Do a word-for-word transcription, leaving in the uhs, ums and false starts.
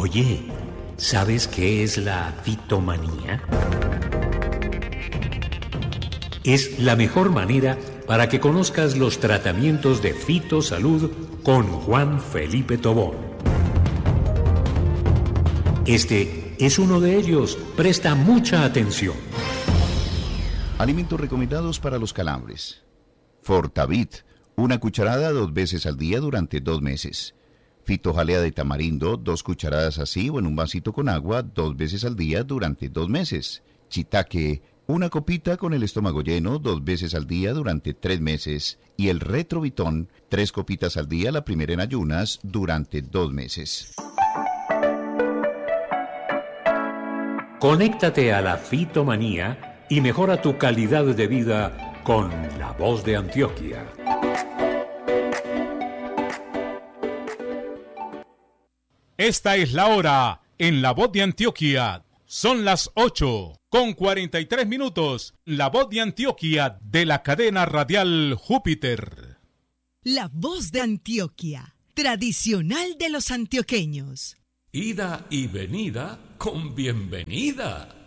Oye, ¿sabes qué es la fitomanía? Es la mejor manera para que conozcas los tratamientos de fitosalud con Juan Felipe Tobón. Este es uno de ellos. Presta mucha atención. Alimentos recomendados para los calambres. Fortavit, una cucharada dos veces al día durante dos meses. Fitojalea de tamarindo, dos cucharadas así o en un vasito con agua, dos veces al día durante dos meses. Shiitake, una copita con el estómago lleno, dos veces al día durante tres meses. Y el retrovitón, tres copitas al día, la primera en ayunas, durante dos meses. Conéctate a la fitomanía y mejora tu calidad de vida con La Voz de Antioquia. Esta es la hora en La Voz de Antioquia. Son las ocho con cuarenta y tres minutos. La Voz de Antioquia de la cadena radial Júpiter. La Voz de Antioquia, tradicional de los antioqueños. Ida y venida con bienvenida.